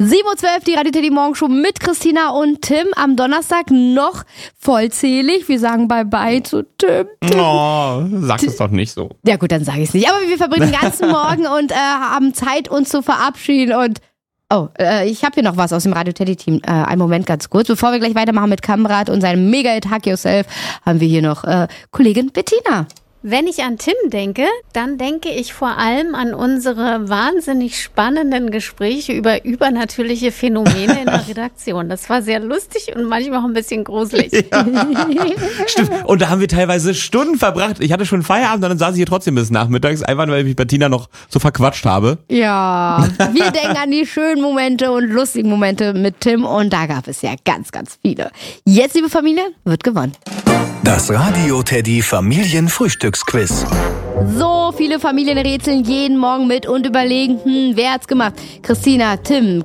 7:12 Uhr, die Radio Teddy Morgenshow mit Christina und Tim. Am Donnerstag noch vollzählig. Wir sagen Bye-bye zu Tim. Oh, sag es doch nicht so. Ja gut, dann sage ich es nicht. Aber wir verbringen den ganzen Morgen und haben Zeit, uns zu verabschieden. Und ich habe hier noch was aus dem Radio Teddy Team. Einen Moment ganz kurz. Bevor wir gleich weitermachen mit Kamrat und seinem Mega-Hit Hug Yourself, haben wir hier noch Kollegin Bettina. Wenn ich an Tim denke, dann denke ich vor allem an unsere wahnsinnig spannenden Gespräche über übernatürliche Phänomene in der Redaktion. Das war sehr lustig und manchmal auch ein bisschen gruselig. Ja. Stimmt. Und da haben wir teilweise Stunden verbracht. Ich hatte schon Feierabend und dann saß ich hier trotzdem bis nachmittags, einfach weil ich mich bei Tina noch so verquatscht habe. Ja, wir denken an die schönen Momente und lustigen Momente mit Tim und da gab es ja ganz, ganz viele. Jetzt, liebe Familie, wird gewonnen. Das Radio Teddy Familienfrühstücksquiz. So viele Familien rätseln jeden Morgen mit und überlegen, wer hat's gemacht? Christina, Tim.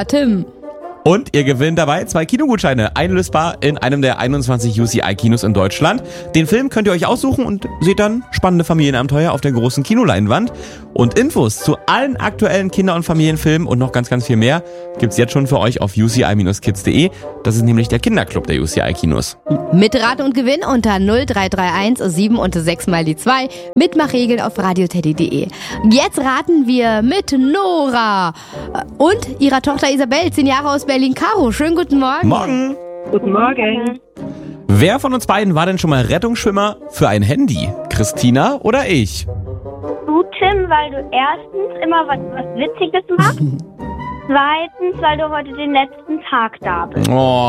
Und ihr gewinnt dabei 2 Kinogutscheine, einlösbar in einem der 21 UCI-Kinos in Deutschland. Den Film könnt ihr euch aussuchen und seht dann spannende Familienabenteuer auf der großen Kinoleinwand. Und Infos zu allen aktuellen Kinder- und Familienfilmen und noch ganz, ganz viel mehr gibt's jetzt schon für euch auf uci-kids.de. Das ist nämlich der Kinderclub der UCI-Kinos. Mit Rat und Gewinn unter 0331 7 und 6 mal die 2. Mitmachregeln auf radioteddy.de. Jetzt raten wir mit Nora und ihrer Tochter Isabel, 10 Jahre aus Berlin. Caro, schönen guten Morgen. Morgen. Guten Morgen. Wer von uns beiden war denn schon mal Rettungsschwimmer für ein Handy? Christina oder ich? Du, Tim, weil du erstens immer was Witziges machst. Zweitens, weil du heute den letzten Tag da bist.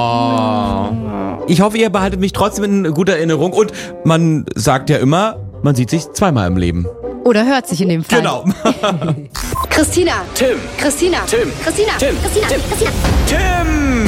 Oh. Ich hoffe, ihr behaltet mich trotzdem in guter Erinnerung. Und man sagt ja immer, man sieht sich zweimal im Leben. Oder hört sich in dem Fall. Genau. Christina. Tim. Christina. Tim. Christina. Tim. Christina. Tim. Christina. Tim!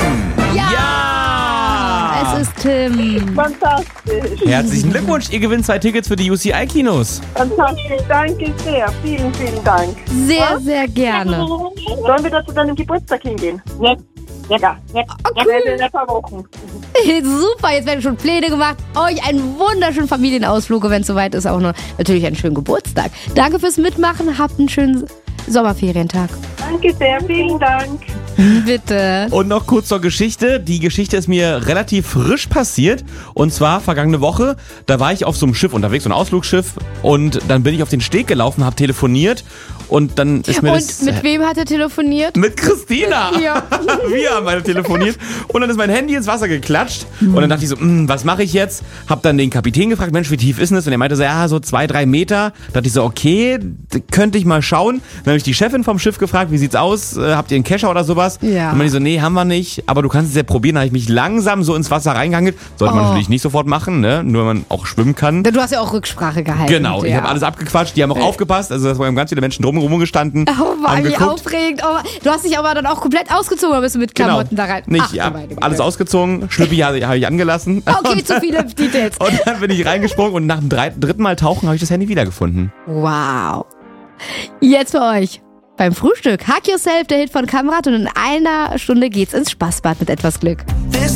Es ist Tim. Fantastisch. Herzlichen Glückwunsch, ihr gewinnt 2 Tickets für die UCI-Kinos. Fantastisch. Danke sehr. Vielen, vielen Dank. Sehr, sehr gerne. Sollen wir da zu deinem Geburtstag hingehen? Jetzt. Ja. In ein paar Wochen. Super, jetzt werden schon Pläne gemacht. Euch einen wunderschönen Familienausflug, wenn es soweit ist, auch noch natürlich einen schönen Geburtstag. Danke fürs Mitmachen, habt einen schönen Sommerferientag. Danke sehr. Vielen Dank. Bitte. Und noch kurz zur Geschichte. Die Geschichte ist mir relativ frisch passiert. Und zwar vergangene Woche, da war ich auf so einem Schiff unterwegs, so ein Ausflugsschiff. Und dann bin ich auf den Steg gelaufen, habe telefoniert. Und dann ist mir Und mit wem hat er telefoniert? Mit Christina. Ja. Wir haben beide telefoniert. Und dann ist mein Handy ins Wasser geklatscht. Und dann dachte ich so, was mache ich jetzt? Hab dann den Kapitän gefragt, Mensch, wie tief ist denn das? Und er meinte so, ja, so 2-3 Meter. Da dachte ich so, okay, könnte ich mal schauen. Dann habe ich die Chefin vom Schiff gefragt, wie sieht's aus? Habt ihr einen Kescher oder sowas? Ja. Und meinte so, nee, haben wir nicht. Aber du kannst es ja probieren. Da habe ich mich langsam so ins Wasser reingehangelt. Sollte man natürlich nicht sofort machen, ne? Nur wenn man auch schwimmen kann. Du hast ja auch Rücksprache gehalten. Genau, ich habe alles abgequatscht. Die haben auch aufgepasst. Also da waren ganz viele Menschen drumherum gestanden. Oh, war haben wie geguckt. aufregend. Oh, du hast dich aber dann auch komplett ausgezogen, oder bist du mit Klamotten da rein? Nicht, Ach, ja, du meine Güte. alles ausgezogen, Schlüppi habe ich angelassen. Okay, zu viele Details. Und dann bin ich reingesprungen und nach dem dritten Mal tauchen habe ich das Handy wiedergefunden. Wow. Jetzt für euch beim Frühstück. Hug Yourself, der Hit von Kamrat. Und in einer Stunde geht's ins Spaßbad mit etwas Glück.